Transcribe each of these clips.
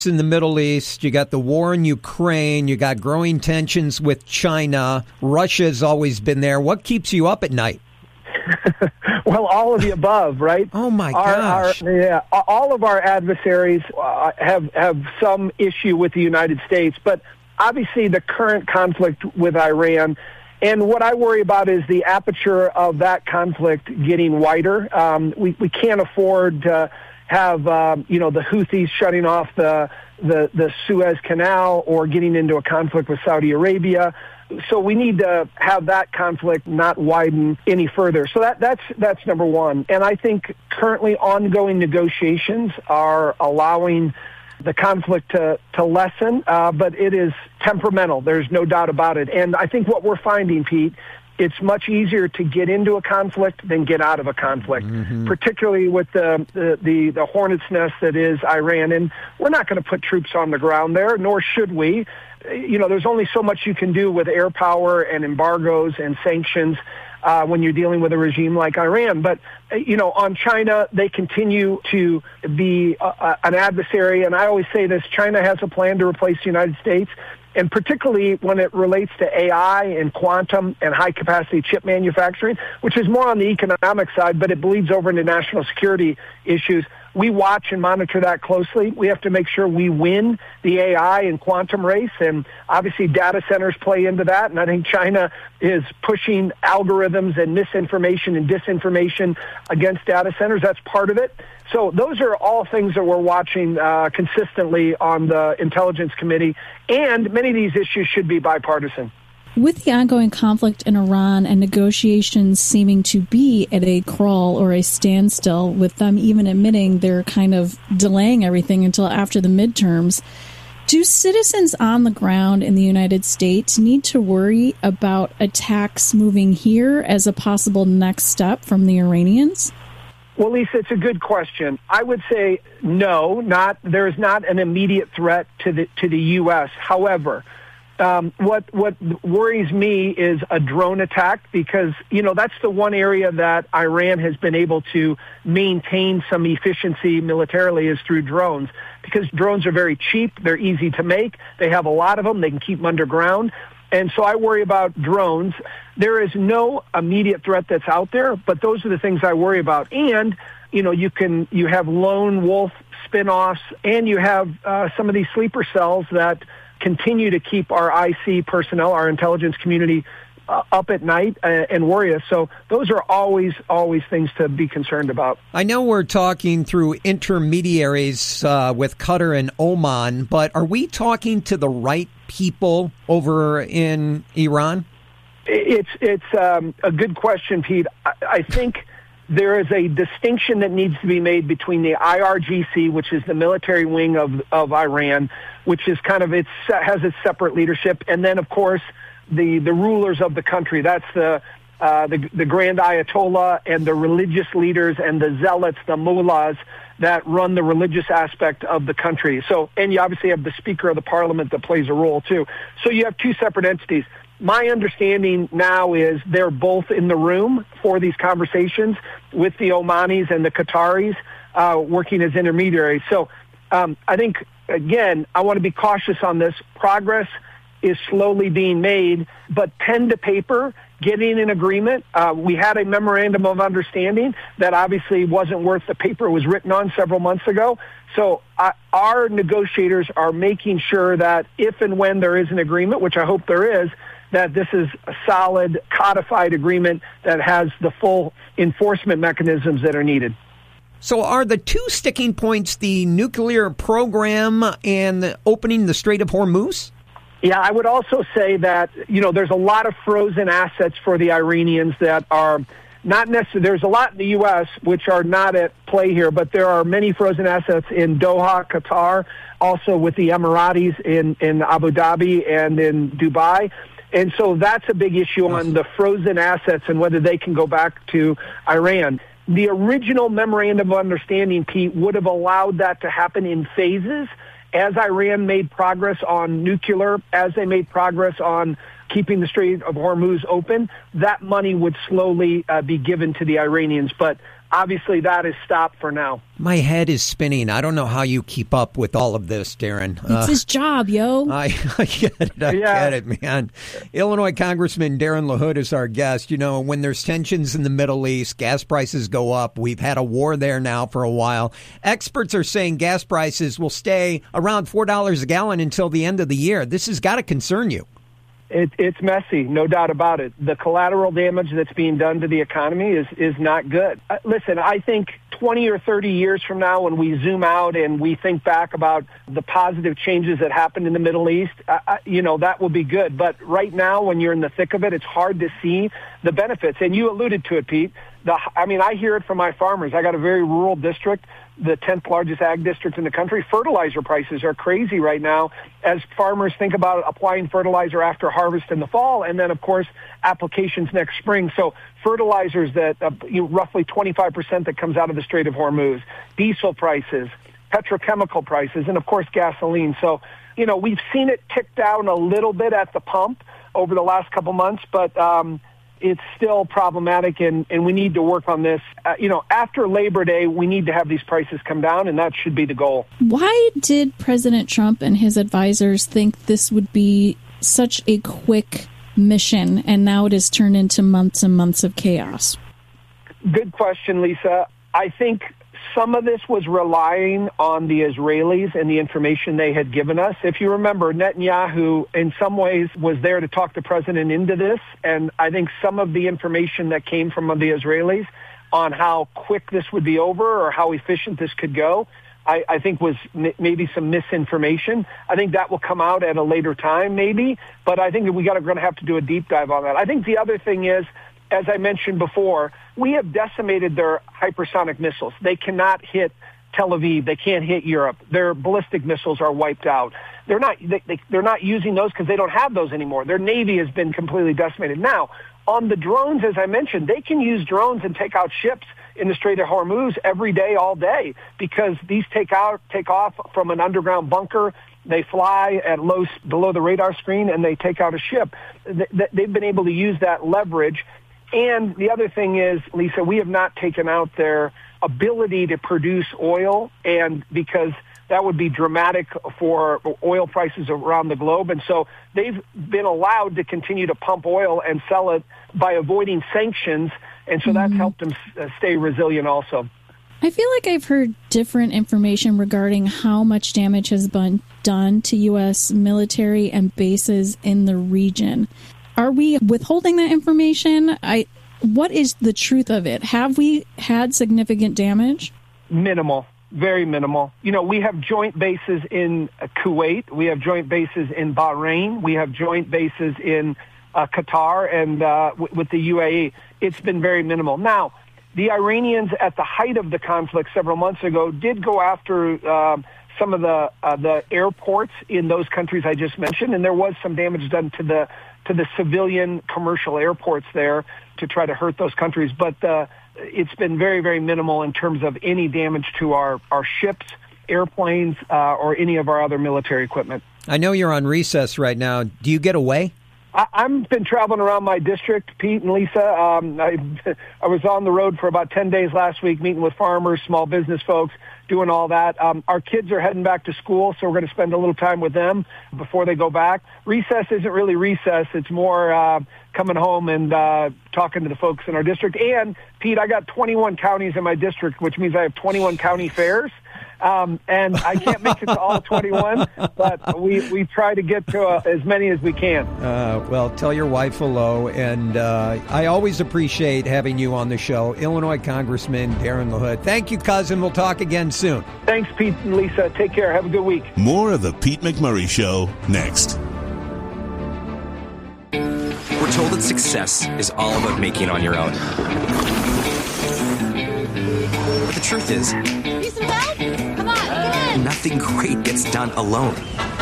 in the Middle East, you got the war in Ukraine, you got growing tensions with China. Russia's always been there. What keeps you up at night? Well, all of the above, right? Oh, my gosh. All of our adversaries have some issue with the United States, but obviously the current conflict with Iran, and what I worry about is the aperture of that conflict getting wider. We can't afford to have the Houthis shutting off the Suez Canal or getting into a conflict with Saudi Arabia. So we need to have that conflict not widen any further. So that's number one. And I think currently ongoing negotiations are allowing the conflict to lessen, but it is temperamental. There's no doubt about it. And I think what we're finding, Pete, it's much easier to get into a conflict than get out of a conflict, particularly with the hornet's nest that is Iran. And we're not going to put troops on the ground there, nor should we. There's only so much you can do with air power and embargoes and sanctions when you're dealing with a regime like Iran. But, on China, they continue to be an adversary. And I always say this, China has a plan to replace the United States. And particularly when it relates to AI and quantum and high-capacity chip manufacturing, which is more on the economic side, but it bleeds over into national security issues. We watch and monitor that closely. We have to make sure we win the AI and quantum race, and obviously data centers play into that. And I think China is pushing algorithms and misinformation and disinformation against data centers. That's part of it. So those are all things that we're watching consistently on the Intelligence Committee, and many of these issues should be bipartisan. With the ongoing conflict in Iran and negotiations seeming to be at a crawl or a standstill, with them even admitting they're kind of delaying everything until after the midterms, do citizens on the ground in the United States need to worry about attacks moving here as a possible next step from the Iranians? Well, Lisa, it's a good question. I would say no, there is not an immediate threat to the U.S. However, what worries me is a drone attack, because, that's the one area that Iran has been able to maintain some efficiency militarily is through drones, because drones are very cheap. They're easy to make. They have a lot of them. They can keep them underground. And so I worry about drones. There is no immediate threat that's out there, but those are the things I worry about. And, you have lone wolf spinoffs, and you have some of these sleeper cells that continue to keep our IC personnel, our intelligence community, up at night and worry us. So those are always things to be concerned about. I know we're talking through intermediaries with Qatar and Oman, but are we talking to the right people over in Iran? It's a good question, Pete. I think there is a distinction that needs to be made between the IRGC, which is the military wing of Iran, which is has its separate leadership, and then, of course, the rulers of the country. That's the Grand Ayatollah and the religious leaders and the zealots, the mullahs, that run the religious aspect of the country. So, and you obviously have the Speaker of the Parliament that plays a role too. So you have two separate entities. My understanding now is they're both in the room for these conversations with the Omanis and the Qataris working as intermediaries. So I think, again, I want to be cautious on this. Progress is slowly being made, but pen to paper, getting an agreement. We had a memorandum of understanding that obviously wasn't worth the paper it was written on several months ago. So our negotiators are making sure that if and when there is an agreement, which I hope there is, that this is a solid, codified agreement that has the full enforcement mechanisms that are needed. So are the two sticking points the nuclear program and opening the Strait of Hormuz? Yeah, I would also say that, there's a lot of frozen assets for the Iranians that are not necessarily, there's a lot in the U.S. which are not at play here, but there are many frozen assets in Doha, Qatar, also with the Emiratis in Abu Dhabi and in Dubai. And so that's a big issue on the frozen assets and whether they can go back to Iran. The original memorandum of understanding, Pete, would have allowed that to happen in phases. As Iran made progress on nuclear, as they made progress on keeping the Strait of Hormuz open, that money would slowly be given to the Iranians. But obviously that is stopped for now. My head is spinning. I don't know how you keep up with all of this, Darren. It's his job, yo. I get it. I get it, man. Illinois Congressman Darren LaHood is our guest. You know, when there's tensions in the Middle East, gas prices go up. We've had a war there now for a while. Experts are saying gas prices will stay around $4 a gallon until the end of the year. This has got to concern you. It's messy, no doubt about it. The collateral damage that's being done to the economy is not good. Listen, I think 20 or 30 years from now, when we zoom out and we think back about the positive changes that happened in the Middle East, that will be good. But right now, when you're in the thick of it, it's hard to see the benefits. And you alluded to it, Pete. I hear it from my farmers. I got a very rural district, the 10th largest ag district in the country. Fertilizer prices are crazy right now as farmers think about applying fertilizer after harvest in the fall, and then, of course, applications next spring. So fertilizers that roughly 25% that comes out of the Strait of Hormuz, diesel prices, petrochemical prices, and, of course, gasoline. So, we've seen it tick down a little bit at the pump over the last couple months, but it's still problematic, and we need to work on this. After Labor Day, we need to have these prices come down, and that should be the goal. Why did President Trump and his advisors think this would be such a quick mission, and now it has turned into months and months of chaos? Good question, Lisa. I think some of this was relying on the Israelis and the information they had given us. If you remember, Netanyahu, in some ways, was there to talk the president into this. And I think some of the information that came from the Israelis on how quick this would be over or how efficient this could go, I think was maybe some misinformation. I think that will come out at a later time, maybe. But I think that we're going to have to do a deep dive on that. I think the other thing is, as I mentioned before, we have decimated their hypersonic missiles. They cannot hit Tel Aviv. They can't hit Europe. Their ballistic missiles are wiped out. They're not using those because they don't have those anymore. Their Navy has been completely decimated. Now, on the drones, as I mentioned, they can use drones and take out ships in the Strait of Hormuz every day, all day, because these take off from an underground bunker. They fly at below the radar screen, and they take out a ship. They've been able to use that leverage. And the other thing is, Lisa, we have not taken out their ability to produce oil, and because that would be dramatic for oil prices around the globe. And so they've been allowed to continue to pump oil and sell it by avoiding sanctions. And so that's helped them stay resilient also. I feel like I've heard different information regarding how much damage has been done to U.S. military and bases in the region. Are we withholding that information? What is the truth of it? Have we had significant damage? Minimal, very minimal. We have joint bases in Kuwait. We have joint bases in Bahrain. We have joint bases in Qatar and with the UAE. It's been very minimal. Now, the Iranians at the height of the conflict several months ago did go after some of the airports in those countries I just mentioned, and there was some damage done to the civilian commercial airports there to try to hurt those countries. But it's been very, very minimal in terms of any damage to our ships, airplanes, or any of our other military equipment. I know you're on recess right now. Do you get away? I've been traveling around my district, Pete and Lisa. I was on the road for about 10 days last week, meeting with farmers, small business folks, doing all that. Our kids are heading back to school, so we're going to spend a little time with them before they go back. Recess isn't really recess. It's more coming home and talking to the folks in our district. And, Pete, I got 21 counties in my district, which means I have 21 county fairs. And I can't make it to all 21, but we try to get to as many as we can. Well, tell your wife hello, and I always appreciate having you on the show. Illinois Congressman Darren LaHood. Thank you, cousin. We'll talk again soon. Thanks, Pete and Lisa. Take care. Have a good week. More of the Pete McMurray Show next. We're told that success is all about making it on your own. But the truth is, need some help? Come on, get in. Nothing great gets done alone.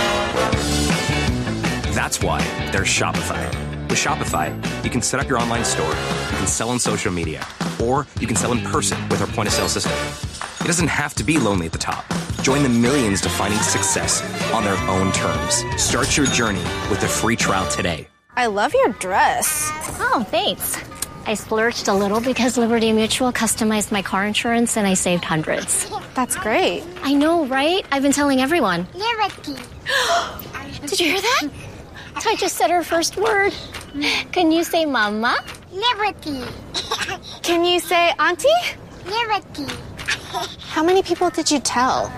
That's why there's Shopify. With Shopify, you can set up your online store, you can sell on social media, or you can sell in person with our point-of-sale system. It doesn't have to be lonely at the top. Join the millions defining success on their own terms. Start your journey with a free trial today. I love your dress. Oh, thanks. I splurged a little because Liberty Mutual customized my car insurance and I saved hundreds. That's great. I know, right? I've been telling everyone. Liberty. Did you hear that? I just said her first word. Can you say mama? Liberty. Can you say auntie? Liberty. How many people did you tell?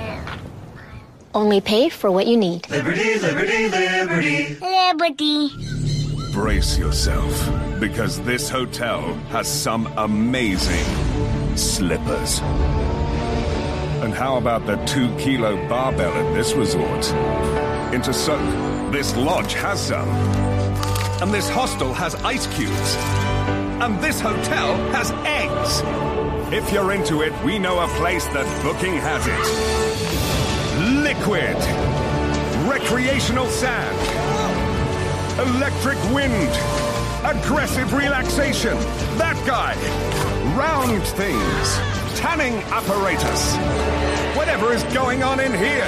Only pay for what you need. Liberty, liberty, liberty. Liberty. Brace yourself, because this hotel has some amazing slippers. And how about the 2-kilo barbell at this resort? Into soak, this lodge has some. And this hostel has ice cubes. And this hotel has eggs. If you're into it, we know a place that Booking has it. Liquid. Recreational sand. Electric wind. Aggressive relaxation. That guy. Round things. Tanning apparatus. Whatever is going on in here.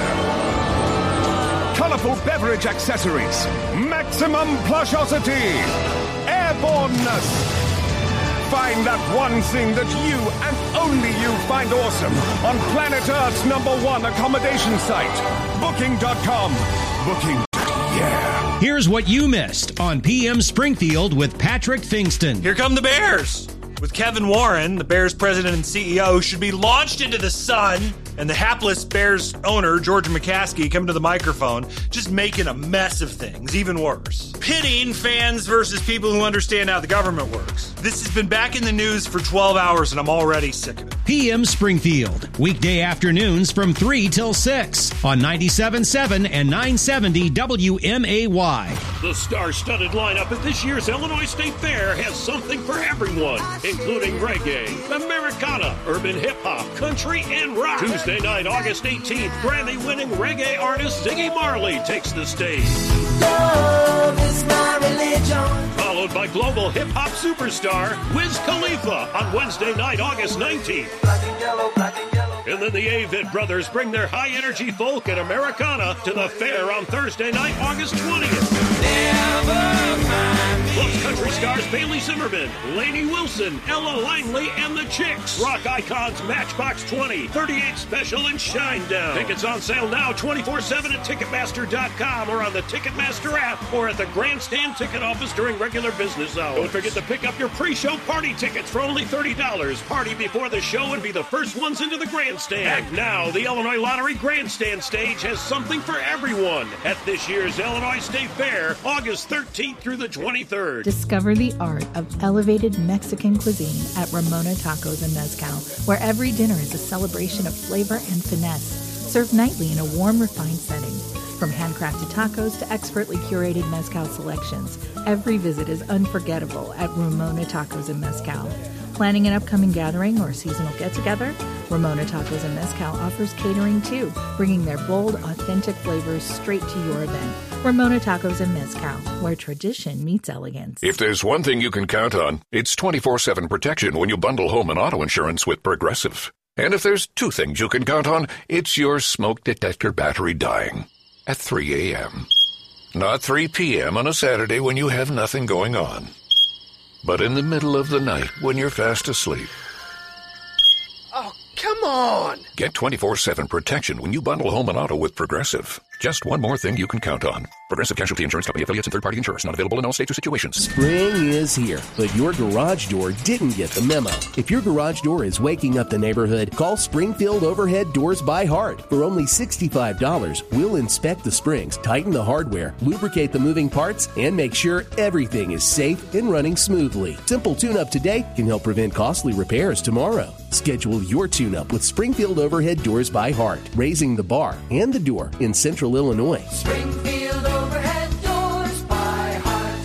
Colorful beverage accessories. Maximum plushosity. Airborneness. Find that one thing that you and only you find awesome on planet Earth's #1 accommodation site, Booking.com. Booking. Yeah. Here's what you missed on PM Springfield with Patrick Fingston. Here come the Bears. With Kevin Warren, the Bears president and CEO, should be launched into the sun, and the hapless Bears owner, George McCaskey, coming to the microphone, just making a mess of things, even worse. Pitting fans versus people who understand how the government works. This has been back in the news for 12 hours, and I'm already sick of it. PM Springfield, weekday afternoons from 3 till 6 on 97.7 and 970 WMAY. The star-studded lineup at this year's Illinois State Fair has something for everyone, including reggae, Americana, urban hip-hop, country, and rock. Tuesday night, August 18th, Grammy-winning reggae artist Ziggy Marley takes the stage. Love is my religion. Followed by global hip-hop superstar Wiz Khalifa on Wednesday night, August 19th. Black and yellow, black and yellow. And then the Avett Brothers bring their high-energy folk and Americana to the fair on Thursday night, August 20th. Plus country stars Bailey Zimmerman, Lainey Wilson, Ella Langley, and the Chicks. Rock icons Matchbox 20, 38 Special, and Shinedown. Tickets on sale now 24/7 at Ticketmaster.com or on the Ticketmaster app or at the Grandstand ticket office during regular business hours. Don't forget to pick up your pre-show party tickets for only $30. Party before the show and be the first ones into the Grandstand. Act now, the Illinois Lottery Grandstand stage has something for everyone at this year's Illinois State Fair, August 13th through the 23rd. Discover the art of elevated Mexican cuisine at Ramona Tacos and Mezcal, where every dinner is a celebration of flavor and finesse, served nightly in a warm, refined setting. From handcrafted tacos to expertly curated mezcal selections, every visit is unforgettable at Ramona Tacos and Mezcal. Planning an upcoming gathering or seasonal get-together? Ramona Tacos and Mezcal offers catering too, bringing their bold, authentic flavors straight to your event. Ramona Tacos and Mezcal, where tradition meets elegance. If there's one thing you can count on, it's 24/7 protection when you bundle home and auto insurance with Progressive. And if there's two things you can count on, it's your smoke detector battery dying at 3 a.m. Not 3 p.m. on a Saturday when you have nothing going on, but in the middle of the night when you're fast asleep. Oh, come on! Get 24/7 protection when you bundle home and auto with Progressive. Just one more thing you can count on. Progressive Casualty Insurance Company, affiliates, and third-party insurers. Not available in all states or situations. Spring is here, but your garage door didn't get the memo. If your garage door is waking up the neighborhood, call Springfield Overhead Doors by Heart. For only $65, we'll inspect the springs, tighten the hardware, lubricate the moving parts, and make sure everything is safe and running smoothly. Simple tune-up today can help prevent costly repairs tomorrow. Schedule your tune-up with Springfield Overhead Doors by Heart, raising the bar and the door in Central Illinois. Springfield Overhead Doors by Heart.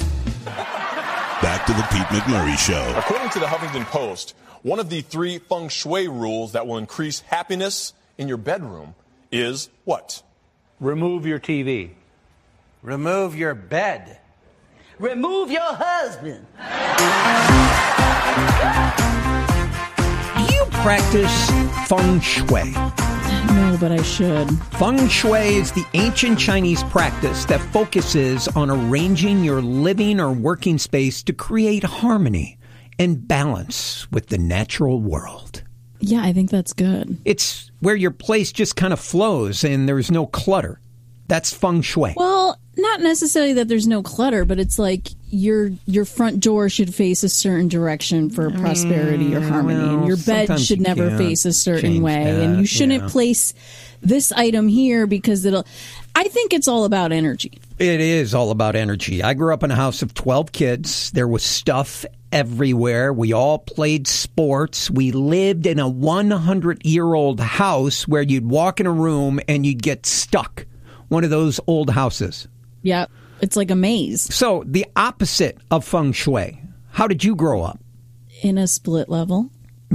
Back to the Pete McMurray Show. According to the Huffington Post, one of the 3 feng shui rules that will increase happiness in your bedroom is what? Remove your TV. Remove your bed. Remove your husband. Do you practice feng shui? No, but I should. Feng shui is the ancient Chinese practice that focuses on arranging your living or working space to create harmony and balance with the natural world. Yeah, I think that's good. It's where your place just kind of flows and there's no clutter. That's feng shui. Well, not necessarily that there's no clutter, but it's like your front door should face a certain direction for prosperity or harmony, and your bed should never face a certain way, and you shouldn't place this item here because I think it's all about energy. It is all about energy. I grew up in a house of 12 kids. There was stuff everywhere. We all played sports. We lived in a 100-year-old house where you'd walk in a room and you'd get stuck. One of those old houses. Yep. It's like a maze. So the opposite of feng shui. How did you grow up? In a split level.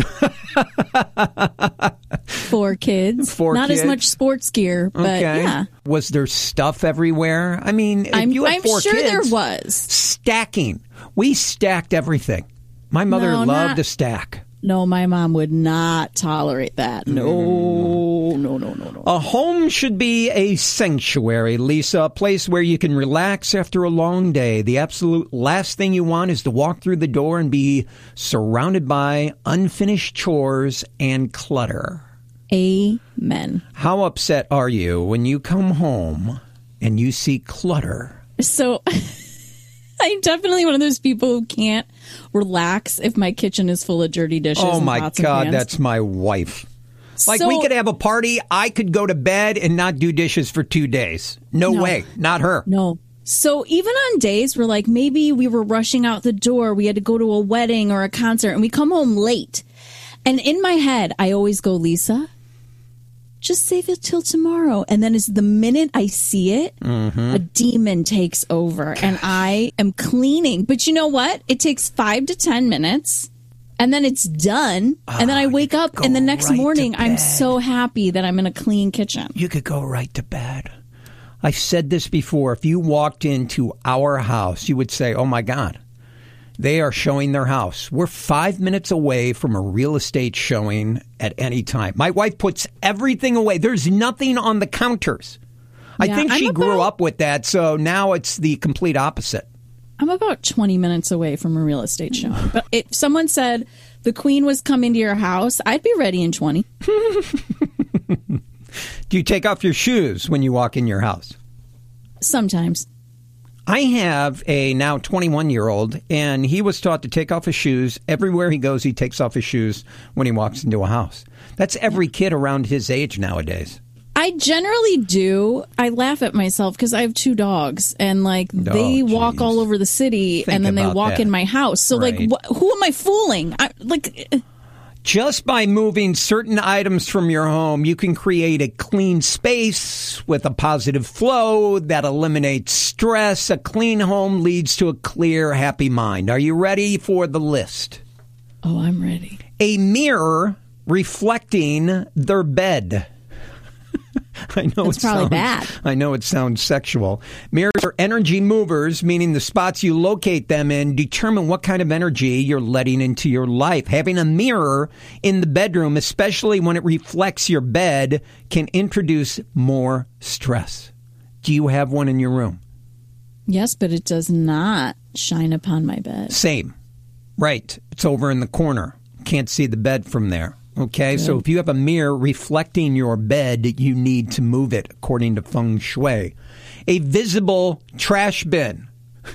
4 kids. Not as much sports gear, but yeah. Was there stuff everywhere? I mean, if you had 4 sure kids, there was. Stacking. We stacked everything. My mother loved to stack. No, my mom would not tolerate that. No. A home should be a sanctuary, Lisa, a place where you can relax after a long day. The absolute last thing you want is to walk through the door and be surrounded by unfinished chores and clutter. Amen. How upset are you when you come home and you see clutter? So I'm definitely one of those people who can't relax if my kitchen is full of dirty dishes. Oh, and my pots and God, pans. that's my wife. Like, we could have a party. I could go to bed and not do dishes for 2 days. No way. Not her. No. So even on days where, like, maybe we were rushing out the door, we had to go to a wedding or a concert, and we come home late. And in my head, I always go, Lisa, just save it till tomorrow. And then the minute I see it, a demon takes over, and I am cleaning. But you know what? It takes 5 to 10 minutes. And then it's done. And then I wake up, and the next morning, I'm so happy that I'm in a clean kitchen. You could go right to bed. I've said this before. If you walked into our house, you would say, oh, my God, they are showing their house. We're 5 minutes away from a real estate showing at any time. My wife puts everything away. There's nothing on the counters. I think she grew up with that, so now it's the complete opposite. I'm about 20 minutes away from a real estate showing. But if someone said the Queen was coming to your house, I'd be ready in 20. Do you take off your shoes when you walk in your house? Sometimes. I have a now 21-year-old, and he was taught to take off his shoes. Everywhere he goes, he takes off his shoes when he walks into a house. That's every kid around his age nowadays. I generally do. I laugh at myself because I have 2 dogs, and they walk all over the city, and then they walk in my house. So who am I fooling? Just by moving certain items from your home, you can create a clean space with a positive flow that eliminates stress. A clean home leads to a clear, happy mind. Are you ready for the list? Oh, I'm ready. A mirror reflecting their bed. I know it's probably bad. I know it sounds sexual. Mirrors are energy movers, meaning the spots you locate them in determine what kind of energy you're letting into your life. Having a mirror in the bedroom, especially when it reflects your bed, can introduce more stress. Do you have one in your room? Yes, but it does not shine upon my bed. Same. Right. It's over in the corner. Can't see the bed from there. Okay, so if you have a mirror reflecting your bed, you need to move it, according to feng shui. A visible trash bin.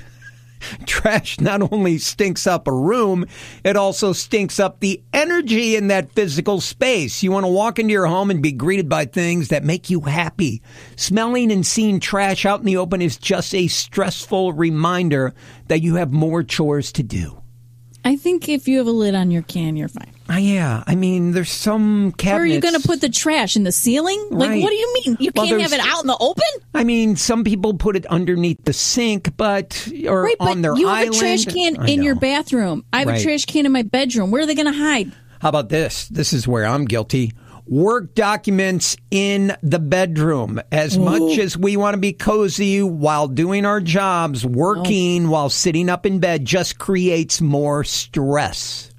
Trash not only stinks up a room, it also stinks up the energy in that physical space. You want to walk into your home and be greeted by things that make you happy. Smelling and seeing trash out in the open is just a stressful reminder that you have more chores to do. I think if you have a lid on your can, you're fine. Yeah. I mean, there's some cabinets. Where are you going to put the trash? In the ceiling? Like, what do you mean? You can't have it out in the open? I mean, some people put it underneath the sink, but on their island. You have a trash can in your bathroom. I have a trash can in my bedroom. Where are they going to hide? How about this? This is where I'm guilty. Work documents in the bedroom. As much as we want to be cozy while doing our jobs, working while sitting up in bed just creates more stress.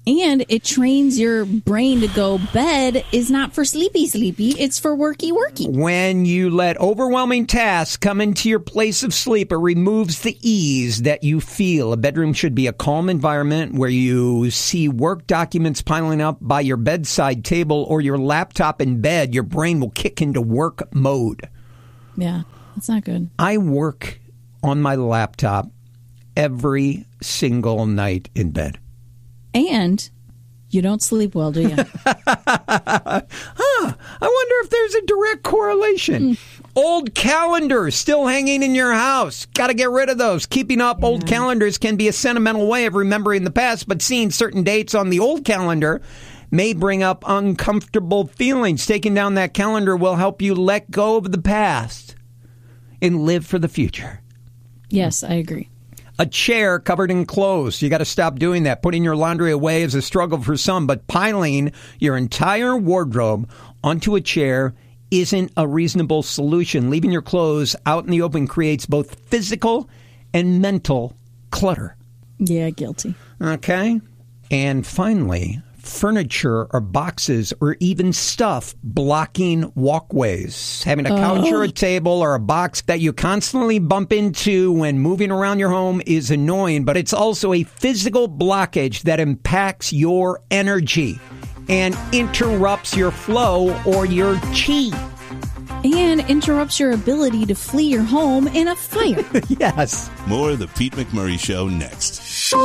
And it trains your brain to go, bed is not for sleepy, it's for worky. When you let overwhelming tasks come into your place of sleep, it removes the ease that you feel. A bedroom should be a calm environment where you see work documents piling up by your bedside table or your laptop in bed. Your brain will kick into work mode. Yeah, that's not good. I work on my laptop every single night in bed. And you don't sleep well, do you? I wonder if there's a direct correlation. Old calendars still hanging in your house. Got to get rid of those. Keeping up old calendars can be a sentimental way of remembering the past, but seeing certain dates on the old calendar may bring up uncomfortable feelings. Taking down that calendar will help you let go of the past and live for the future. Yes, I agree. A chair covered in clothes. You got to stop doing that. Putting your laundry away is a struggle for some, but piling your entire wardrobe onto a chair isn't a reasonable solution. Leaving your clothes out in the open creates both physical and mental clutter. Yeah, guilty. Okay. And finally, furniture or boxes or even stuff blocking walkways. Having a couch or a table or a box that you constantly bump into when moving around your home is annoying, but it's also a physical blockage that impacts your energy and interrupts your flow or your chi. And interrupts your ability to flee your home in a fire. Yes. More of the Pete McMurray Show next.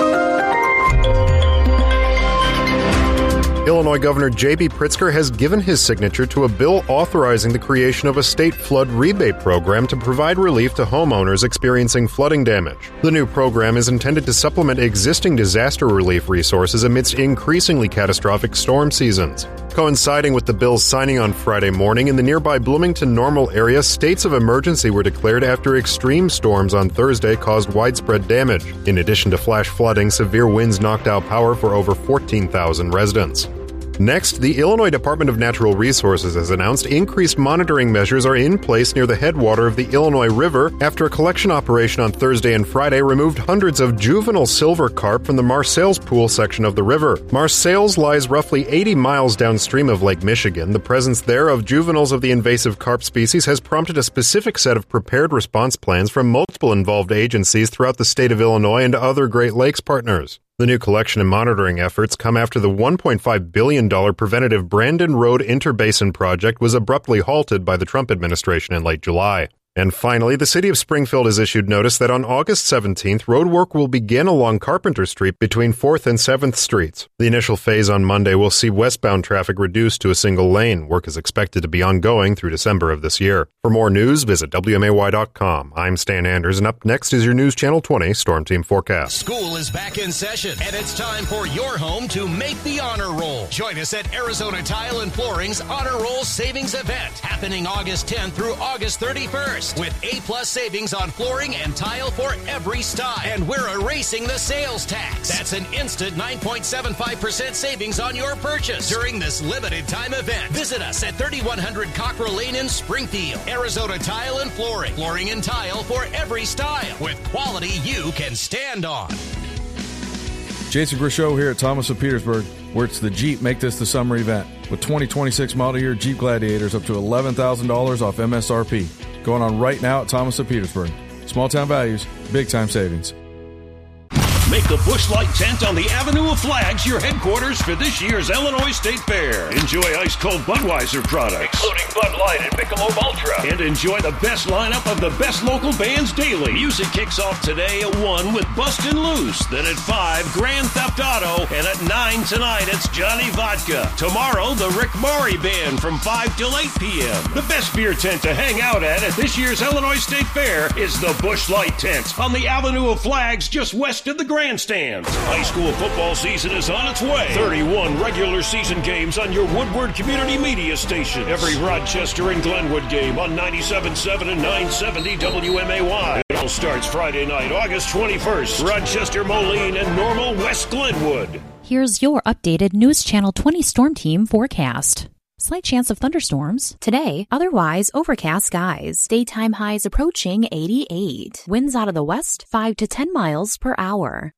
Illinois Governor J.B. Pritzker has given his signature to a bill authorizing the creation of a state flood rebate program to provide relief to homeowners experiencing flooding damage. The new program is intended to supplement existing disaster relief resources amidst increasingly catastrophic storm seasons. Coinciding with the bill's signing on Friday morning, in the nearby Bloomington-Normal area, states of emergency were declared after extreme storms on Thursday caused widespread damage. In addition to flash flooding, severe winds knocked out power for over 14,000 residents. Next, the Illinois Department of Natural Resources has announced increased monitoring measures are in place near the headwater of the Illinois River after a collection operation on Thursday and Friday removed hundreds of juvenile silver carp from the Marseilles Pool section of the river. Marseilles lies roughly 80 miles downstream of Lake Michigan. The presence there of juveniles of the invasive carp species has prompted a specific set of prepared response plans from multiple involved agencies throughout the state of Illinois and other Great Lakes partners. The new collection and monitoring efforts come after the $1.5 billion preventative Brandon Road Interbasin project was abruptly halted by the Trump administration in late July. And finally, the city of Springfield has issued notice that on August 17th, road work will begin along Carpenter Street between 4th and 7th Streets. The initial phase on Monday will see westbound traffic reduced to a single lane. Work is expected to be ongoing through December of this year. For more news, visit WMAY.com. I'm Stan Anders, and up next is your News Channel 20 Storm Team Forecast. School is back in session, and it's time for your home to make the honor roll. Join us at Arizona Tile and Flooring's Honor Roll Savings Event, happening August 10th through August 31st. With A-plus savings on flooring and tile for every style. And we're erasing the sales tax. That's an instant 9.75% savings on your purchase during this limited time event. Visit us at 3100 Cockrell Lane in Springfield. Arizona Tile and Flooring. Flooring and tile for every style. With quality you can stand on. Jason Grishow here at Thomas of Petersburg, where it's the Jeep Make This the Summer event. With 2026 model year Jeep Gladiators up to $11,000 off MSRP. Going on right now at Thomas of Petersburg. Small town values, big time savings. Make the Busch Light tent on the Avenue of Flags your headquarters for this year's Illinois State Fair. Enjoy ice-cold Budweiser products, including Bud Light and Michelob Ultra. And enjoy the best lineup of the best local bands daily. Music kicks off today at 1 with Bustin' Loose. Then at 5, Grand Theft Auto. And at 9 tonight, it's Johnny Vodka. Tomorrow, the Rick Maury Band from 5 till 8 p.m. The best beer tent to hang out at this year's Illinois State Fair is the Busch Light tent on the Avenue of Flags just west of the grandstands. High school football season is on its way. 31 regular season games on your Woodward Community Media station. Every Rochester and Glenwood game on 97.7 and 970 WMAY. It all starts Friday night, August 21st. Rochester, Moline, and Normal West Glenwood. Here's your updated News Channel 20 Storm Team forecast. Slight chance of thunderstorms. Today, otherwise overcast skies. Daytime highs approaching 88. Winds out of the west, 5 to 10 miles per hour.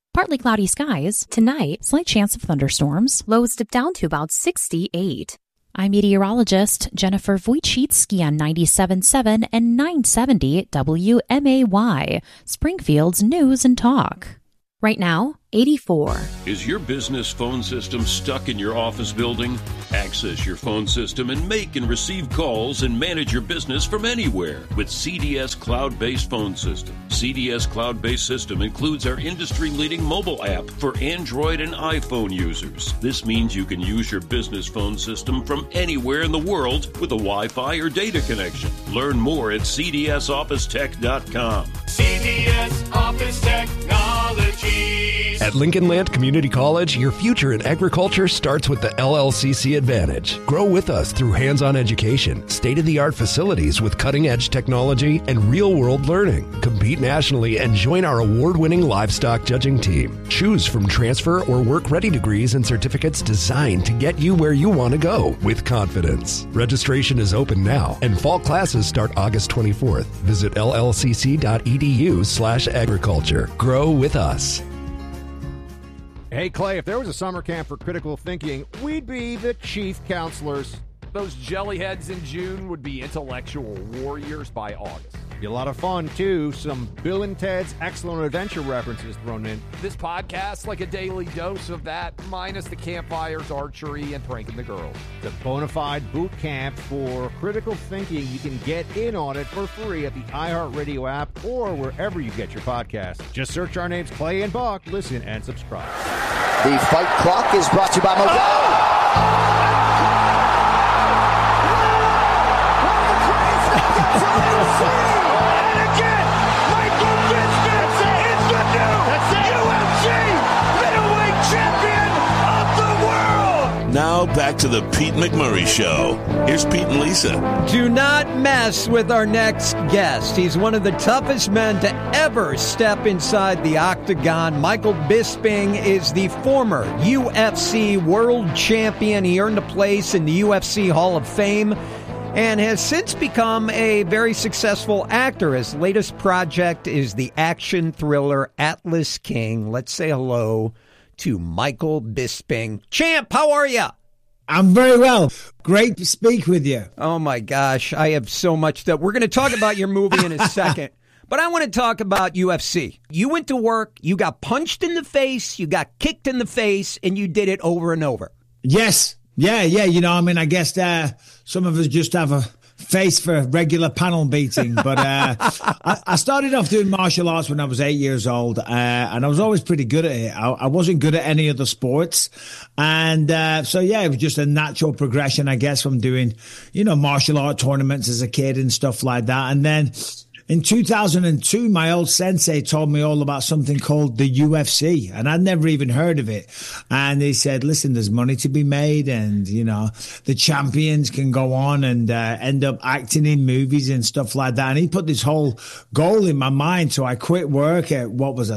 Partly cloudy skies. Tonight, slight chance of thunderstorms. Lows dip down to about 68. I'm meteorologist Jennifer Wojcicki on 97.7 and 970 WMAY, Springfield's News and Talk. Right now, 84. Is your business phone system stuck in your office building? Access your phone system and make and receive calls and manage your business from anywhere with CDS Cloud-Based Phone System. CDS Cloud-Based System includes our industry-leading mobile app for Android and iPhone users. This means you can use your business phone system from anywhere in the world with a Wi-Fi or data connection. Learn more at cdsofficetech.com. CDS Office Technologies. At Lincoln Land Community College, your future in agriculture starts with the LLCC Advantage. Grow with us through hands-on education, state-of-the-art facilities with cutting-edge technology, and real-world learning. Compete nationally and join our award-winning livestock judging team. Choose from transfer or work-ready degrees and certificates designed to get you where you want to go with confidence. Registration is open now, and fall classes start August 24th. Visit llcc.edu/agriculture. Grow with us. Hey, Clay, if there was a summer camp for critical thinking, we'd be the chief counselors. Those jellyheads in June would be intellectual warriors by August. Be a lot of fun, too. Some Bill and Ted's Excellent Adventure references thrown in. This podcast, like a daily dose of that, minus the campfires, archery, and pranking the girls. The bona fide boot camp for critical thinking. You can get in on it for free at the iHeartRadio app or wherever you get your podcasts. Just search our names, Clay and Buck. Listen and subscribe. The fight clock is brought to you by Modelo. And again, Michael Bisping is the new UFC middleweight champion of the world. Now back to the Pete McMurray Show. Here's Pete and Lisa. Do not mess with our next guest. He's one of the toughest men to ever step inside the octagon. Michael Bisping is the former UFC world champion. He earned a place in the UFC Hall of Fame and has since become a very successful actor. His latest project is the action thriller Atlas King. Let's say hello to Michael Bisping. Champ, how are you? I'm very well. Great to speak with you. Oh, my gosh. I have so much that we're going to talk about your movie in a second. But I want to talk about UFC. You went to work, you got punched in the face, you got kicked in the face, and you did it over and over. Yes. Yeah. You know, I mean, I guess some of us just have a face for regular panel beating. But I started off doing martial arts when I was 8 years old, and I was always pretty good at it. I wasn't good at any other sports. And so, yeah, it was just a natural progression, I guess, from doing, martial art tournaments as a kid and stuff like that. And then in 2002, my old sensei told me all about something called the UFC, and I'd never even heard of it. And he said, listen, there's money to be made, and, the champions can go on and end up acting in movies and stuff like that. And he put this whole goal in my mind. So I quit work at,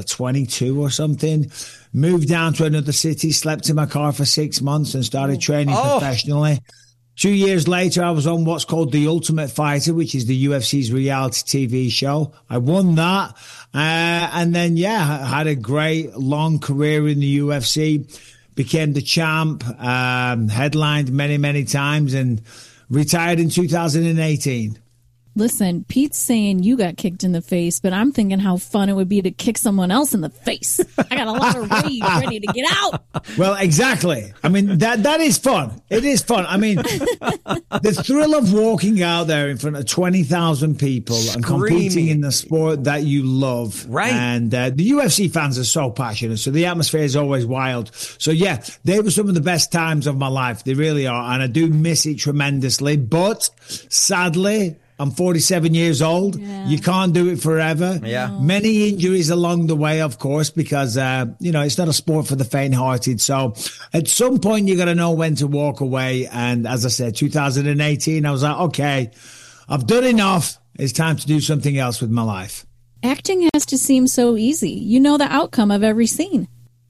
22 or something, moved down to another city, slept in my car for 6 months and started training professionally. 2 years later, I was on what's called The Ultimate Fighter, which is the UFC's reality TV show. I won that. And then, I had a great long career in the UFC, became the champ, headlined many, many times, and retired in 2018. Listen, Pete's saying you got kicked in the face, but I'm thinking how fun it would be to kick someone else in the face. I got a lot of rage ready to get out. Well, exactly. I mean, that is fun. It is fun. I mean, the thrill of walking out there in front of 20,000 people and competing in the sport that you love. Right. And the UFC fans are so passionate, so the atmosphere is always wild. So, yeah, they were some of the best times of my life. They really are. And I do miss it tremendously. But sadly, I'm 47 years old. Yeah. You can't do it forever. Yeah. Many injuries along the way, of course, because, it's not a sport for the faint-hearted. So at some point, you got to know when to walk away. And as I said, 2018, I was like, okay, I've done enough. It's time to do something else with my life. Acting has to seem so easy. You know the outcome of every scene.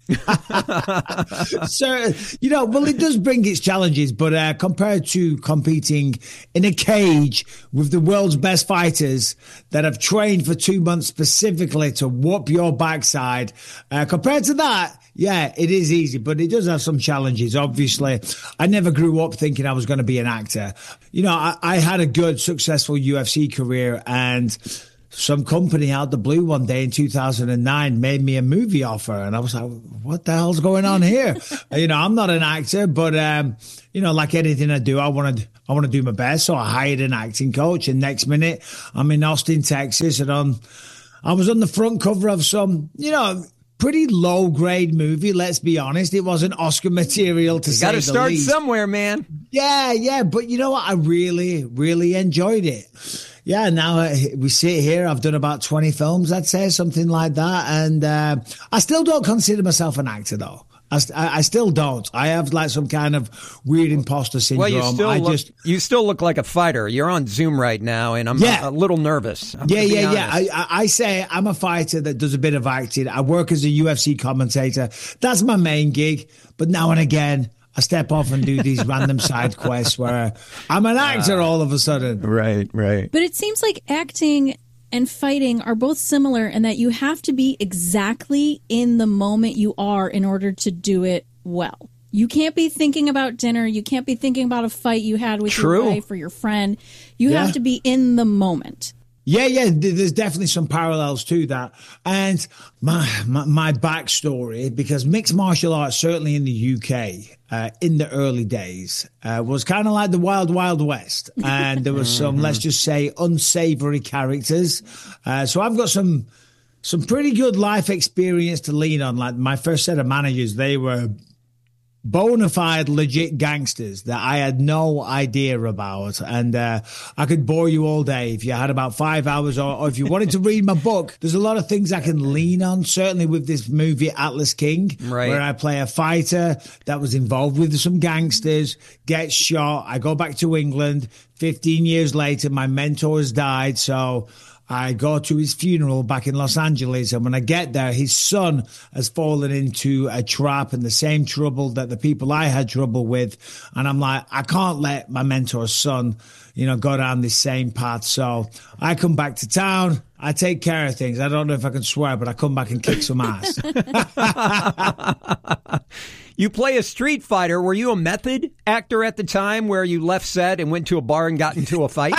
So, well, it does bring its challenges, but compared to competing in a cage with the world's best fighters that have trained for 2 months specifically to whoop your backside, compared to that, yeah, it is easy, but it does have some challenges. Obviously, I never grew up thinking I was going to be an actor. I had a good, successful UFC career, and some company out the blue one day in 2009 made me a movie offer, and I was like, what the hell's going on here? I'm not an actor, but like anything I do, I want to do my best. So I hired an acting coach, and next minute I'm in Austin, Texas, and I was on the front cover of some, pretty low grade movie. Let's be honest, it wasn't Oscar material to say the least. Got to start somewhere, man. Yeah, but you know what? I really, really enjoyed it. Yeah, now we sit here. I've done about 20 films, I'd say, something like that. And I still don't consider myself an actor, though. I still don't. I have like some kind of weird imposter syndrome. Well, you still look like a fighter. You're on Zoom right now, and I'm a little nervous. I say I'm a fighter that does a bit of acting. I work as a UFC commentator. That's my main gig. But now and again, I step off and do these random side quests where I'm an actor all of a sudden. Right. But it seems like acting and fighting are both similar in that you have to be exactly in the moment you are in order to do it well. You can't be thinking about dinner. You can't be thinking about a fight you had with your wife or your friend. You have to be in the moment. Yeah, there's definitely some parallels to that. And my backstory, because mixed martial arts, certainly in the UK, in the early days, was kind of like the Wild Wild West. And there was some, let's just say, unsavory characters. So I've got some pretty good life experience to lean on. Like my first set of managers, they were bona fide, legit gangsters that I had no idea about. And I could bore you all day if you had about 5 hours, or if you wanted to read my book. There's a lot of things I can lean on, certainly with this movie Atlas King, where I play a fighter that was involved with some gangsters, gets shot. I go back to England. 15 years later, my mentor has died, so I go to his funeral back in Los Angeles, and when I get there, his son has fallen into a trap and the same trouble that the people I had trouble with. And I'm like, I can't let my mentor's son, go down this same path. So I come back to town. I take care of things. I don't know if I can swear, but I come back and kick some ass. You play a street fighter. Were you a method actor at the time where you left set and went to a bar and got into a fight?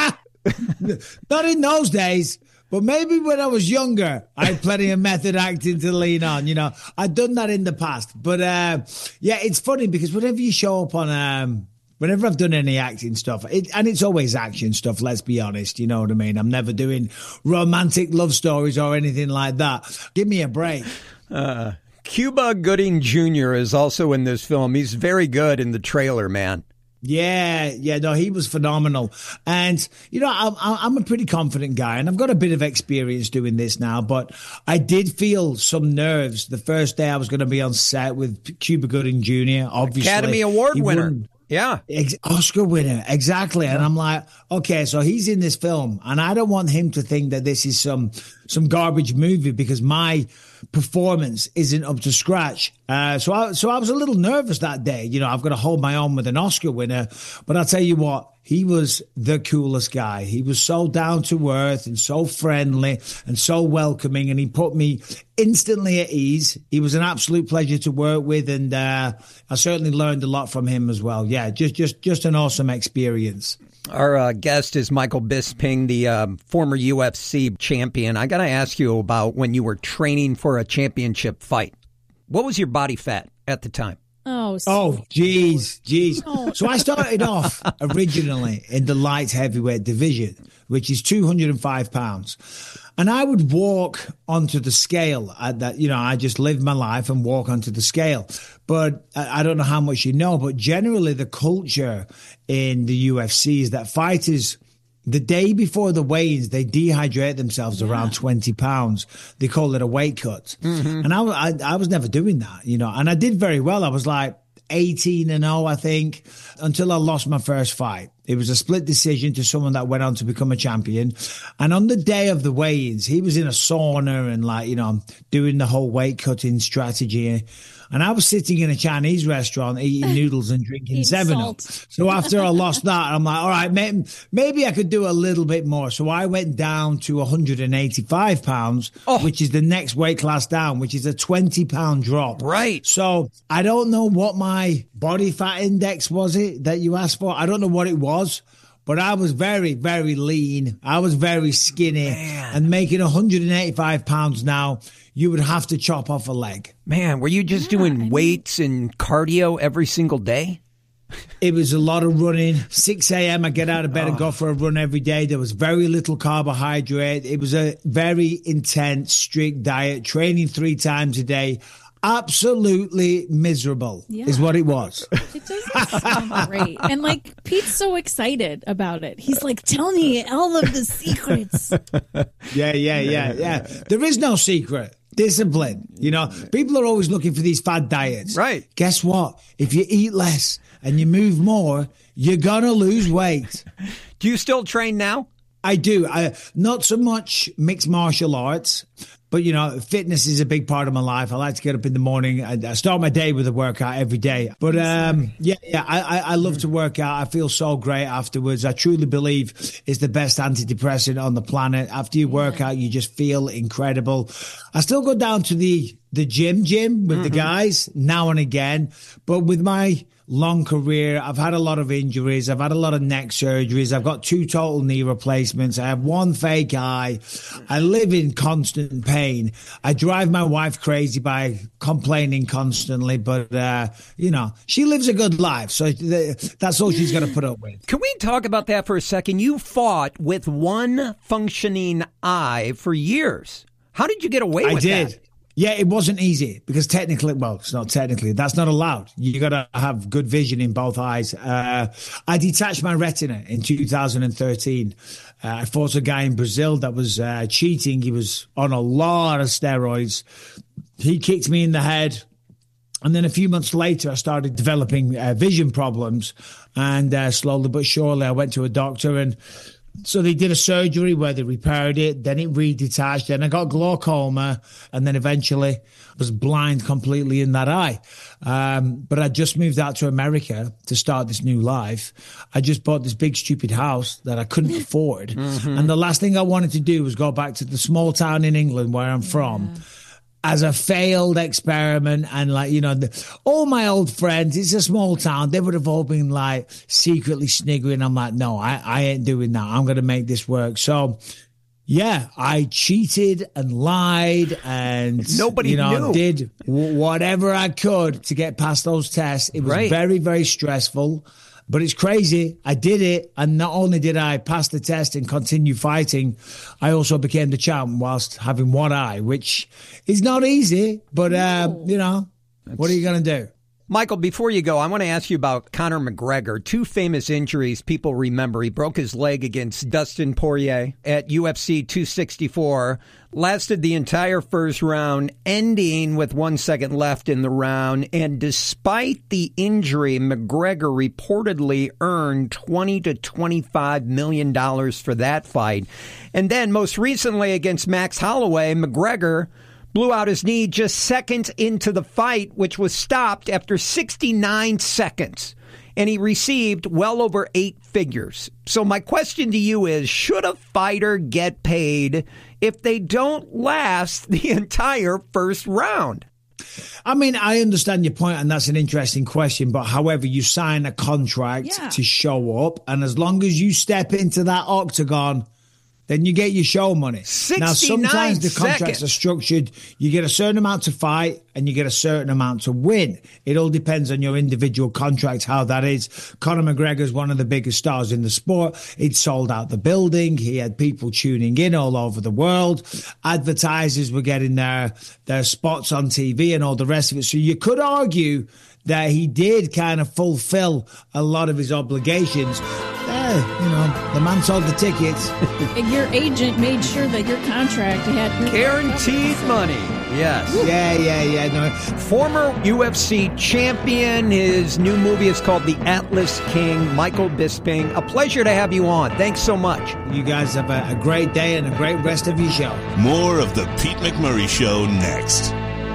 Not in those days, but maybe when I was younger, I had plenty of method acting to lean on. I'd done that in the past. But it's funny because whenever you show up on, whenever I've done any acting stuff, and it's always action stuff, let's be honest, you know what I mean? I'm never doing romantic love stories or anything like that. Give me a break. Cuba Gooding Jr. is also in this film. He's very good in the trailer, man. Yeah, no, he was phenomenal. And, I'm a pretty confident guy, and I've got a bit of experience doing this now, but I did feel some nerves the first day I was going to be on set with Cuba Gooding Jr., obviously. Academy Award winner. Yeah. Oscar winner, exactly. And I'm like, okay, so he's in this film, and I don't want him to think that this is some garbage movie because my performance isn't up to scratch. So I was a little nervous that day. I've got to hold my own with an Oscar winner. But I'll tell you what, he was the coolest guy. He was so down to earth and so friendly and so welcoming, and he put me instantly at ease. He was an absolute pleasure to work with, and I certainly learned a lot from him as well. Yeah, just an awesome experience. Our guest is Michael Bisping, the former UFC champion. I got to ask you about when you were training for a championship fight. What was your body fat at the time? Geez. So I started off originally in the light heavyweight division, which is 205 pounds. And I would walk onto the scale at that, I just lived my life and walk onto the scale. But I don't know how much you know, but generally the culture in the UFC is that fighters, the day before the weigh-ins, they dehydrate themselves around 20 pounds. They call it a weight cut. Mm-hmm. And I was never doing that, and I did very well. I was like 18-0, I think, until I lost my first fight. It was a split decision to someone that went on to become a champion. And on the day of the weigh-ins, he was in a sauna and doing the whole weight cutting strategy. And I was sitting in a Chinese restaurant eating noodles and drinking 7-Up. So after I lost that, I'm like, all right, maybe I could do a little bit more. So I went down to 185 pounds, which is the next weight class down, which is a 20-pound drop. Right. So I don't know what my body fat index was that you asked for. I don't know what it was. But I was very, very lean. I was very skinny. Man. And making 185 pounds now, you would have to chop off a leg. Man, were you just doing weights and cardio every single day? It was a lot of running. 6 a.m. I get out of bed and go for a run every day. There was very little carbohydrate. It was a very intense, strict diet, training 3 times a day. Absolutely miserable is what it was. It doesn't sound great. And Pete's so excited about it. He's like, tell me all of the secrets. Yeah. There is no secret. Discipline. People are always looking for these fad diets. Right. Guess what? If you eat less and you move more, you're going to lose weight. Do you still train now? I do. Not so much mixed martial arts. But, fitness is a big part of my life. I like to get up in the morning. I start my day with a workout every day. But, I love to work out. I feel so great afterwards. I truly believe it's the best antidepressant on the planet. After you work out, you just feel incredible. I still go down to the gym with the guys now and again. But with my long career, I've had a lot of injuries. I've had a lot of neck surgeries. I've got 2 total knee replacements. I have 1 fake eye. I live in constant pain. I drive my wife crazy by complaining constantly, but, she lives a good life. So that's all she's going to put up with. Can we talk about that for a second? You fought with 1 functioning eye for years. How did you get away with that? I did. Yeah, it wasn't easy because it's not technically. That's not allowed. You got to have good vision in both eyes. I detached my retina in 2013. I fought a guy in Brazil that was cheating. He was on a lot of steroids. He kicked me in the head. And then a few months later, I started developing vision problems. And slowly but surely, I went to a doctor and so they did a surgery where they repaired it, then it redetached, then I got glaucoma, and then eventually was blind completely in that eye. But I just moved out to America to start this new life. I just bought this big stupid house that I couldn't afford. Mm-hmm. And the last thing I wanted to do was go back to the small town in England where I'm from. As a failed experiment, and all my old friends, it's a small town, they would have all been secretly sniggering. I'm like, no, I ain't doing that. I'm going to make this work. So yeah, I cheated and lied and nobody knew. Did whatever I could to get past those tests. It was very, very stressful. But it's crazy. I did it. And not only did I pass the test and continue fighting, I also became the champ whilst having 1 eye, which is not easy. But, what are you going to do? Michael, before you go, I want to ask you about Conor McGregor. 2 famous injuries people remember. He broke his leg against Dustin Poirier at UFC 264, lasted the entire first round, ending with 1 second left in the round. And despite the injury, McGregor reportedly earned $20 to $25 million for that fight. And then most recently against Max Holloway, McGregor blew out his knee just seconds into the fight, which was stopped after 69 seconds. And he received well over 8 figures. So my question to you is, should a fighter get paid if they don't last the entire first round? I mean, I understand your point, and that's an interesting question. But however, you sign a contract to show up, and as long as you step into that octagon, then you get your show money. Now, sometimes the contracts are structured. You get a certain amount to fight and you get a certain amount to win. It all depends on your individual contract, how that is. Conor McGregor is one of the biggest stars in the sport. He'd sold out the building. He had people tuning in all over the world. Advertisers were getting their spots on TV and all the rest of it. So you could argue that he did kind of fulfill a lot of his obligations. the man sold the tickets. And your agent made sure that your contract had guaranteed money. Yes. Yeah. No. Former UFC champion. His new movie is called The Atlas King. Michael Bisping. A pleasure to have you on. Thanks so much. You guys have a great day and a great rest of your show. More of the Pete McMurray Show next.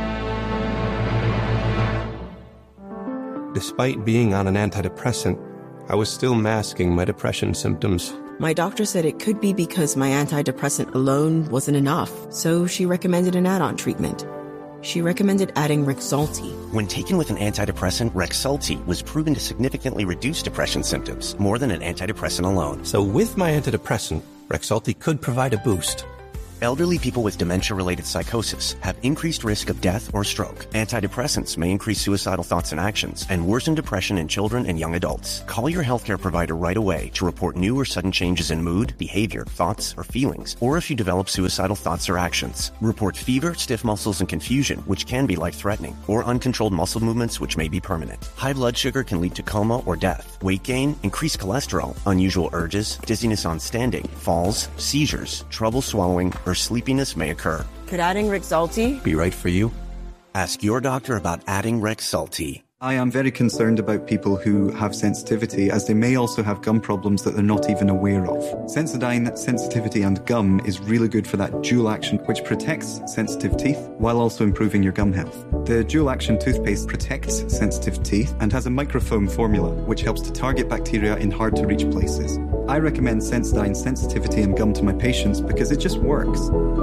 Despite being on an antidepressant, I was still masking my depression symptoms. My doctor said it could be because my antidepressant alone wasn't enough, so she recommended an add-on treatment. She recommended adding Rexulti. When taken with an antidepressant, Rexulti was proven to significantly reduce depression symptoms, more than an antidepressant alone. So with my antidepressant, Rexulti could provide a boost. Elderly people with dementia-related psychosis have increased risk of death or stroke. Antidepressants may increase suicidal thoughts and actions and worsen depression in children and young adults. Call your healthcare provider right away to report new or sudden changes in mood, behavior, thoughts, or feelings, or if you develop suicidal thoughts or actions. Report fever, stiff muscles, and confusion, which can be life-threatening, or uncontrolled muscle movements, which may be permanent. High blood sugar can lead to coma or death. Weight gain, increased cholesterol, unusual urges, dizziness on standing, falls, seizures, trouble swallowing, or sleepiness may occur. Could adding Rexulti be right for you? Ask your doctor about adding Rexulti. I am very concerned about people who have sensitivity, as they may also have gum problems that they're not even aware of. Sensodyne Sensitivity and Gum is really good for that dual action, which protects sensitive teeth while also improving your gum health. The dual action toothpaste protects sensitive teeth and has a microfoam formula, which helps to target bacteria in hard to reach places. I recommend Sensodyne Sensitivity and Gum to my patients because it just works.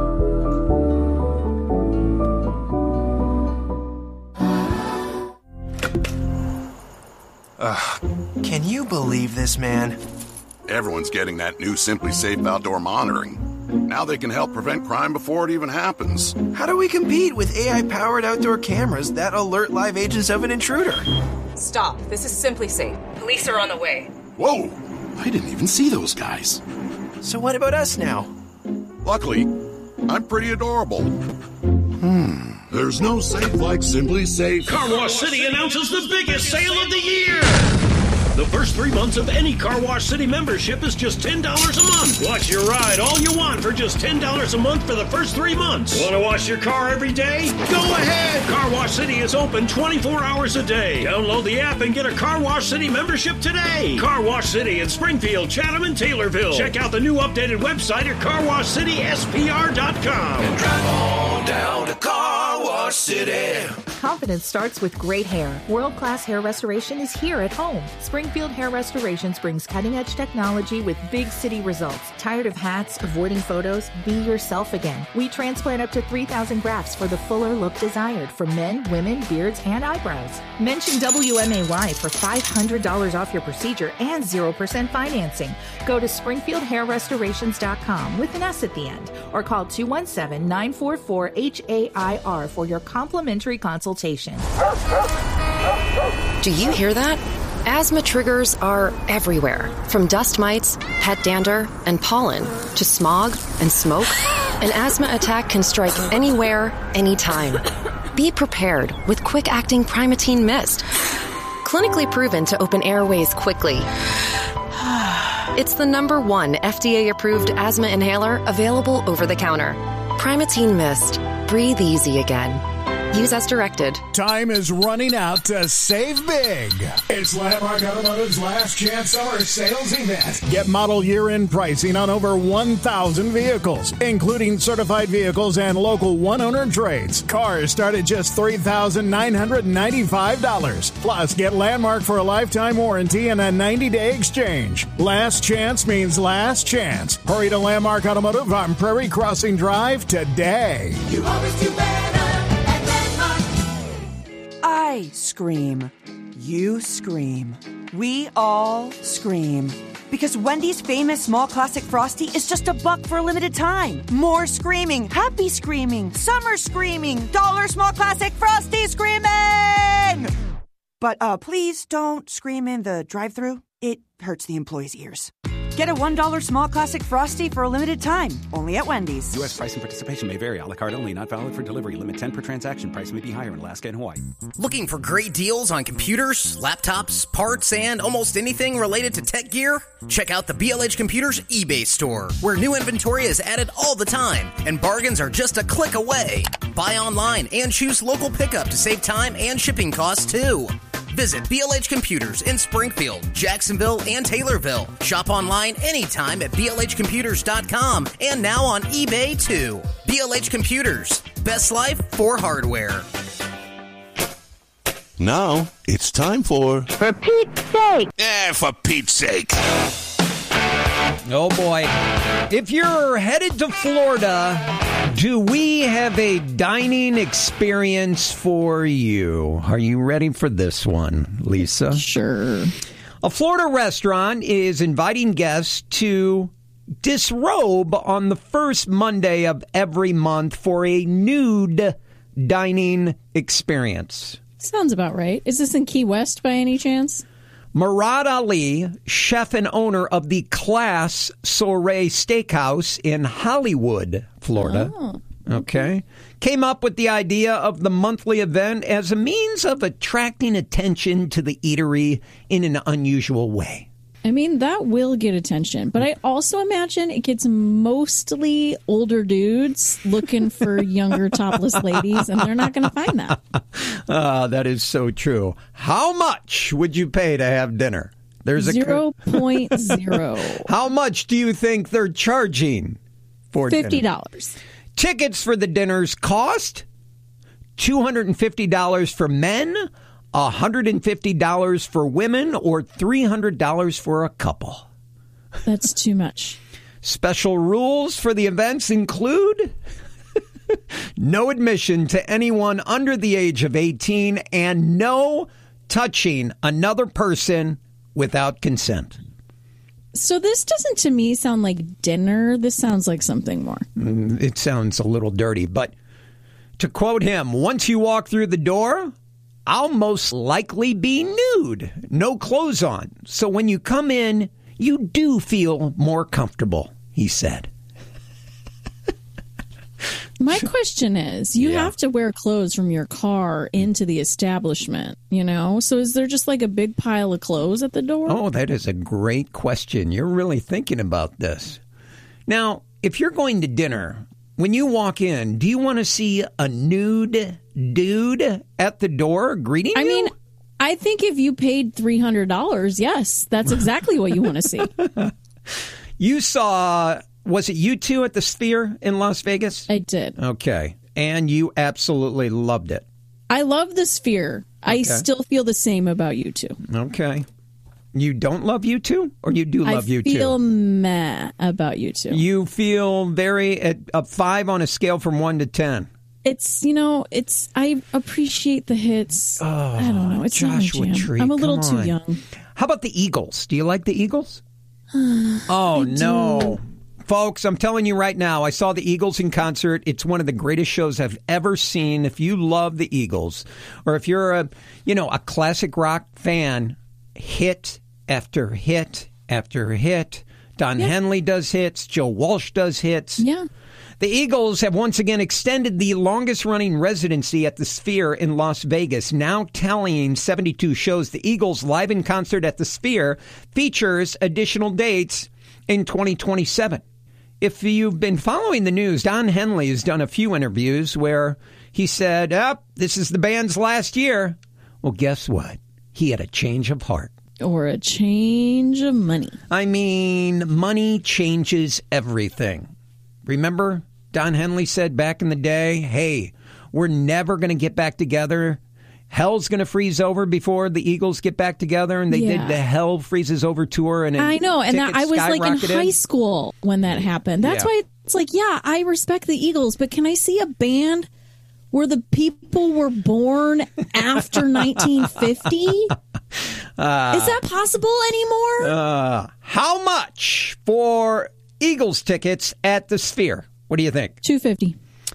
Can you believe this, man? Everyone's getting that new Simply Safe outdoor monitoring. Now they can help prevent crime before it even happens. How do we compete with AI-powered outdoor cameras that alert live agents of an intruder? Stop. This is Simply Safe. Police are on the way. Whoa! I didn't even see those guys. So what about us now? Luckily, I'm pretty adorable. There's no safe like Simply Safe. Car Wash City announces the biggest sale of the year. The first 3 months of any Car Wash City membership is just $10 a month. Watch your ride all you want for just $10 a month for the first 3 months. Want to wash your car every day? Go ahead. Car Wash City is open 24 hours a day. Download the app and get a Car Wash City membership today. Car Wash City in Springfield, Chatham, and Taylorville. Check out the new updated website at carwashcityspr.com. And drive on down to Car Wash City. Confidence starts with great hair. World-class hair restoration is here at home. Springfield Hair Restorations brings cutting-edge technology with big city results. Tired of hats, avoiding photos? Be yourself again. We transplant up to 3,000 grafts for the fuller look desired for men, women, beards, and eyebrows. Mention WMAY for $500 off your procedure and 0% financing. Go to SpringfieldHairRestorations.com with an S at the end, or call 217-944-HAIR for your complimentary consultation. Do you hear that? Asthma triggers are everywhere, from dust mites, pet dander, and pollen, to smog and smoke. An asthma attack can strike anywhere, anytime. Be prepared with quick-acting Primatene Mist. Clinically proven to open airways quickly. It's the #1 FDA-approved asthma inhaler available over the counter. Primatene Mist. Breathe easy again. Use as directed. Time is running out to save big. It's Landmark Automotive's last chance summer sales event. Get model year-end pricing on over 1,000 vehicles, including certified vehicles and local one-owner trades. Cars start at just $3,995. Plus, get Landmark for a lifetime warranty and a 90-day exchange. Last chance means last chance. Hurry to Landmark Automotive on Prairie Crossing Drive today. You always do better. I scream. You scream. We all scream. Because Wendy's famous small classic Frosty is just $1 for a limited time. More screaming, happy screaming, summer screaming, dollar small classic Frosty screaming! But please don't scream in the drive-thru. It hurts the employees' ears. Get a $1 small classic Frosty for a limited time, only at Wendy's. U.S. price and participation may vary. A la carte only. Not valid for delivery. Limit 10 per transaction. Price may be higher in Alaska and Hawaii. Looking for great deals on computers, laptops, parts, and almost anything related to tech gear? Check out the BLH Computers eBay store, where new inventory is added all the time, and bargains are just a click away. Buy online and choose local pickup to save time and shipping costs, too. Visit BLH Computers in Springfield, Jacksonville, and Taylorville. Shop online anytime at blhcomputers.com and now on eBay, too. BLH Computers. Best life for hardware. Now, it's time for Pete's sake. For Pete's sake. Oh, boy. If you're headed to Florida, do we have a dining experience for you? Are you ready for this one, Lisa? Sure. A Florida restaurant is inviting guests to disrobe on the first Monday of every month for a nude dining experience. Sounds about right. Is this in Key West by any chance? Murad Ali, chef and owner of the Class Soiree Steakhouse in Hollywood, Florida, came up with the idea of the monthly event as a means of attracting attention to the eatery in an unusual way. I mean, that will get attention, but I also imagine it gets mostly older dudes looking for younger topless ladies, and they're not going to find that. That is so true. How much would you pay to have dinner? There's 0.0. How much do you think they're charging for $50. dinner? Tickets for the dinners cost $250 for men, $150 for women, or $300 for a couple. That's too much. Special rules for the events include no admission to anyone under the age of 18 and no touching another person without consent. So this doesn't, to me, sound like dinner. This sounds like something more. It sounds a little dirty, but to quote him, once you walk through the door, I'll most likely be nude, no clothes on. So when you come in, you do feel more comfortable, he said. My question is, you have to wear clothes from your car into the establishment, you know? So is there just like a big pile of clothes at the door? Oh, that is a great question. You're really thinking about this. Now, if you're going to dinner, when you walk in, do you want to see a nude dude at the door greeting you? I mean, I think if you paid $300, yes, that's exactly what you want to see. You saw, was it U2 at the Sphere in Las Vegas? I did. Okay. And you absolutely loved it. I love the Sphere. I still feel the same about U2. Okay. You don't love U2 or you do love U2? I feel meh about U2. You feel very at a 5 on a scale from 1 to 10. It's, I appreciate the hits. Oh, I don't know. It's Joshua not my jam. Tree, I'm a little come too on. young. How about the Eagles? Do you like the Eagles? Oh, no. Folks, I'm telling you right now, I saw the Eagles in concert. It's one of the greatest shows I've ever seen. If you love the Eagles, or if you're a classic rock fan, hit after hit after hit. Don Henley does hits. Joe Walsh does hits. Yeah. The Eagles have once again extended the longest-running residency at the Sphere in Las Vegas, now tallying 72 shows. The Eagles live in concert at the Sphere features additional dates in 2027. If you've been following the news, Don Henley has done a few interviews where he said, this is the band's last year. Well, guess what? He had a change of heart. Or a change of money. I mean, money changes everything. Remember, Don Henley said back in the day, hey, we're never going to get back together. Hell's going to freeze over before the Eagles get back together. And they did the Hell Freezes Over tour. And I know. And I was like in high school when that happened. That's why it's like, I respect the Eagles. But can I see a band where the people were born after 1950? Is that possible anymore? How much for Eagles tickets at the Sphere? What do you think? $250.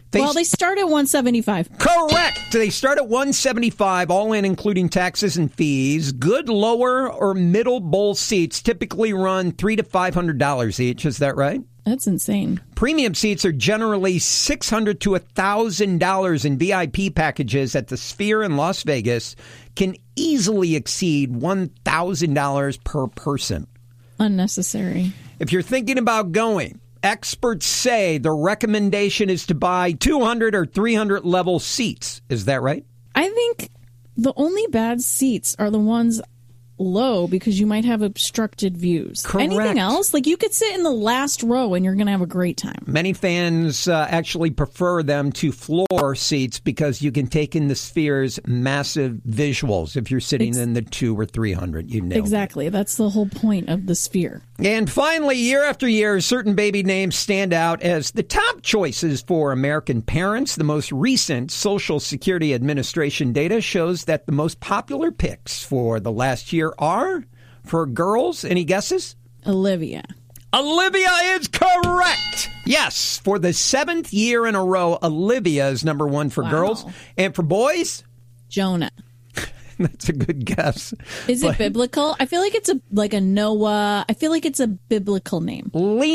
Well, they start at $175. Correct. They start at $175, all in, including taxes and fees. Good lower or middle bowl seats typically run $300 to $500 each. Is that right? That's insane. Premium seats are generally $600 to $1,000, and VIP packages at the Sphere in Las Vegas can easily exceed $1,000 per person. Unnecessary. If you're thinking about going, experts say the recommendation is to buy 200 or 300 level seats. Is that right? I think the only bad seats are the ones low because you might have obstructed views. Correct. Anything else? Like you could sit in the last row and you're going to have a great time. Many fans actually prefer them to floor seats because you can take in the Sphere's massive visuals if you're sitting in the 200 or 300. You nailed Exactly. it. That's the whole point of the Sphere. And finally, year after year, certain baby names stand out as the top choices for American parents. The most recent Social Security Administration data shows that the most popular picks for the last year are, for girls, any guesses? Olivia. Olivia is correct. Yes, for the 7th year in a row, Olivia is number one for girls. And for boys? Jonah. That's a good guess. Is it biblical? I feel like it's like a Noah. I feel like it's a biblical name.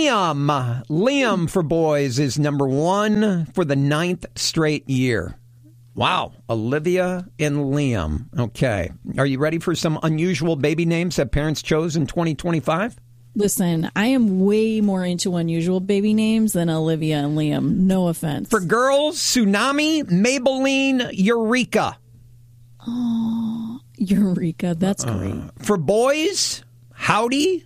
Liam for boys is number one for the 9th straight year. Wow. Olivia and Liam. Okay. Are you ready for some unusual baby names that parents chose in 2025? Listen, I am way more into unusual baby names than Olivia and Liam. No offense. For girls, Tsunami, Maybelline, Eureka. Oh, Eureka. That's great. For boys, Howdy.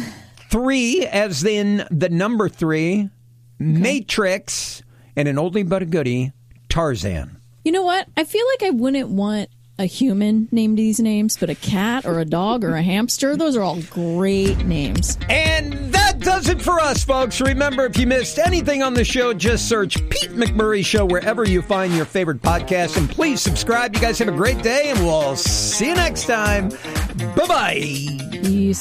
3, as in the number 3, Matrix, and an oldie but a goodie, Tarzan. You know what? I feel like I wouldn't want a human named these names, but a cat or a dog or a hamster, those are all great names. And that does it for us, folks. Remember, if you missed anything on the show, just search Pete McMurray Show wherever you find your favorite podcast. And please subscribe. You guys have a great day, and we'll see you next time. Bye-bye.